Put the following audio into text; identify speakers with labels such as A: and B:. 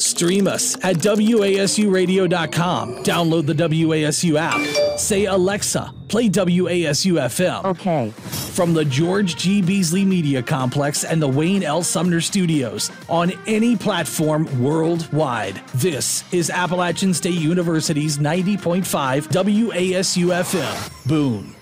A: Stream us at WASUradio.com. Download the WASU app. Say, Alexa, play WASU FM.
B: Okay.
A: From the George G. Beasley Media Complex and the Wayne L. Sumner Studios on any platform worldwide. This is Appalachian State University's 90.5 WASU FM. Boone.